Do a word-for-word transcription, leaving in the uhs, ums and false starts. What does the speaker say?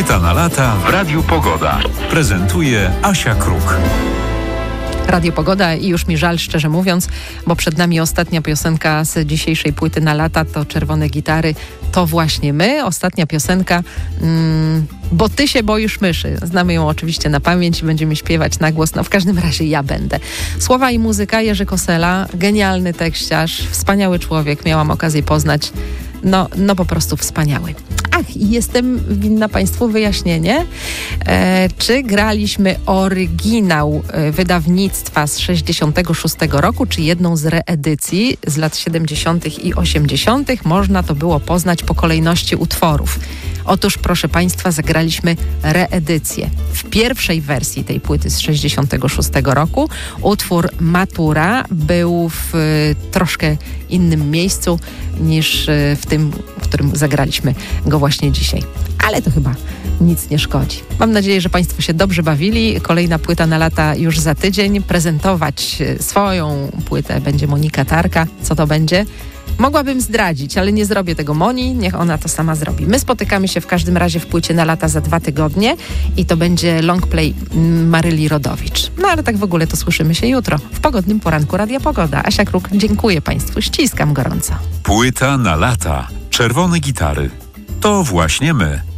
Płyta na lata w Radiu Pogoda. Prezentuje Asia Kruk. Radio Pogoda i już mi żal, szczerze mówiąc, bo przed nami ostatnia piosenka z dzisiejszej płyty na lata, to Czerwone Gitary, to właśnie my. Ostatnia piosenka, mm, bo ty się boisz myszy. Znamy ją oczywiście na pamięć i będziemy śpiewać na głos, no w każdym razie ja będę. Słowa i muzyka Jerzy Kosela, genialny tekściarz, wspaniały człowiek, miałam okazję poznać, no, no po prostu wspaniały. Ach, i jestem winna Państwu wyjaśnienie, e, czy graliśmy oryginał e, wydawnictwa z sześćdziesiątego szóstego roku, czy jedną z reedycji z lat siedemdziesiątych i osiemdziesiątych. Można to było poznać po kolejności utworów. Otóż, proszę Państwa, zagraliśmy reedycję. W pierwszej wersji tej płyty z sześćdziesiątego szóstego roku utwór Matura był w y, troszkę innym miejscu niż y, w tym, w którym zagraliśmy go właśnie dzisiaj. Ale to chyba nic nie szkodzi. Mam nadzieję, że Państwo się dobrze bawili. Kolejna płyta na lata już za tydzień. Prezentować swoją płytę będzie Monika Tarka. Co to będzie? Mogłabym zdradzić, ale nie zrobię tego Moni, niech ona to sama zrobi. My spotykamy się w każdym razie w płycie na lata za dwa tygodnie i to będzie longplay Maryli Rodowicz. No ale tak w ogóle to słyszymy się jutro w pogodnym poranku Radia Pogoda. Asia Kruk, dziękuję Państwu, ściskam gorąco. Płyta na lata. Czerwone Gitary. To właśnie my.